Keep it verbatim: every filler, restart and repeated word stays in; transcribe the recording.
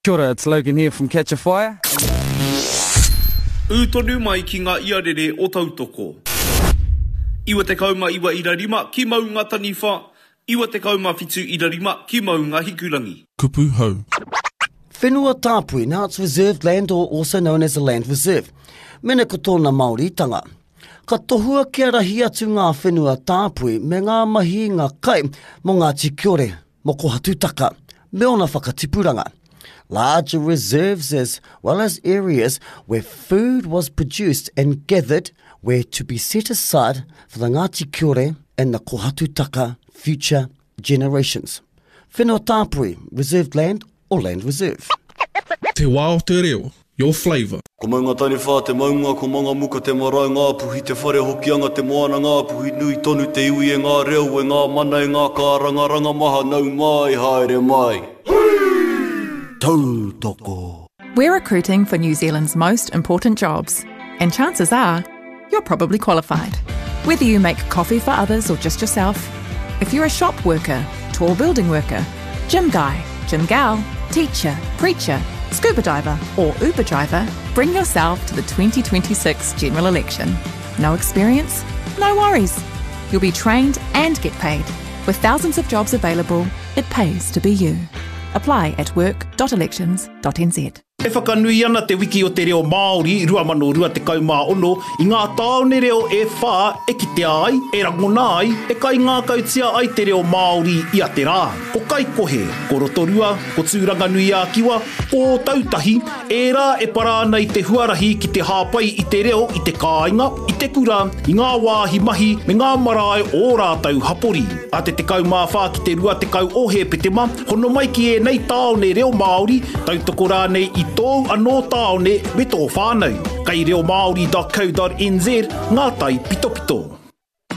Kia ora, it's Logan here from Catch a Fire. Ūtonu mai ki ngā iarere o tautoko. Iwa te kauma iwa irarima ki mau ngā taniwha. Iwa te kauma fitu irarima ki mau ngā hikurangi. Kupu hau. Whenua Tāpui, now it's reserved land or also known as a land reserve. Mena ko tōna Māori tanga. Ka tohua kia rahi atu ngā whenua Tāpui me ngā mahi ngā kai mo ngā tikiore mo ko hatutaka me ona whakatipuranga. Larger reserves as well as areas where food was produced and gathered were to be set aside for the Ngāti Kiore and the Kohatutaka future generations. Whenua Tāpui, reserved land or land reserve. Te wā o te reo, your flavour. Ko maunga tani whā te maunga, ko maunga muka te marae ngā puhi, te whare hokianga te moana ngā puhi, nui tonu te iwi e ngā reo, e ngā mana e ngā kāranga, ranga maha nau mai, haere mai. Tautoko. We're recruiting for New Zealand's most important jobs, and chances are you're probably qualified. Whether you make coffee for others or just yourself, if you're a shop worker, tall building worker, gym guy, gym gal, teacher, preacher, scuba diver or Uber driver, bring yourself to the twenty twenty-six general election. No experience? No worries. You'll be trained and get paid. With thousands of jobs available, it pays to be you. Apply at work dot elections dot n z. E whakanui ana te wiki o te reo Māori, rua mano rua te kaumā ono, i ngā tāone reo e whā, e ki te ai, e rangona ai, e kai ngā kautia ai te reo Māori i a te rā. Ko kai kohe, ko rotorua, ko tūranga nui a kiwa, ko tautahi, e rā e para ana i te huarahi ki te hāpai i te reo i te kāinga, i te kura, i ngā wāhi mahi, me ngā marae o rātau hapori. A te te kaumā whā ki te rua te kau ohe petema, hono mai ki e nei tāone reo Māori, tautoko rā nei i tōu anō tāone me tō whānau. Kai reo Māori dot co dot n z, ngā tai pito pito.